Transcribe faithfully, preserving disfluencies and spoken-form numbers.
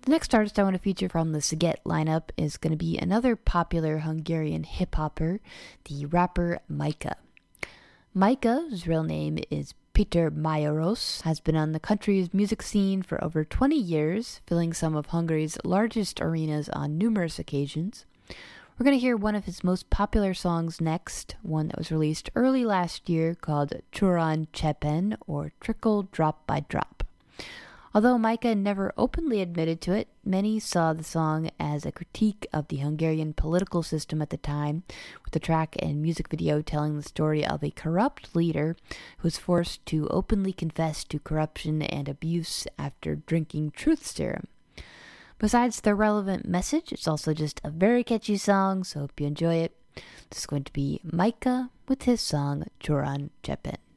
The next artist I want to feature from the Sziget lineup is going to be another popular Hungarian hip-hopper, the rapper Mika. Mika, whose real name is Peter Majoros, has been on the country's music scene for over twenty years, filling some of Hungary's largest arenas on numerous occasions. We're going to hear one of his most popular songs next, one that was released early last year called Csuran Cseppen, or Trickle Drop by Drop. Although Mika never openly admitted to it, many saw the song as a critique of the Hungarian political system at the time, with the track and music video telling the story of a corrupt leader who was forced to openly confess to corruption and abuse after drinking truth serum. Besides the relevant message, it's also just a very catchy song, so hope you enjoy it. This is going to be Mika with his song Csuran Cseppen.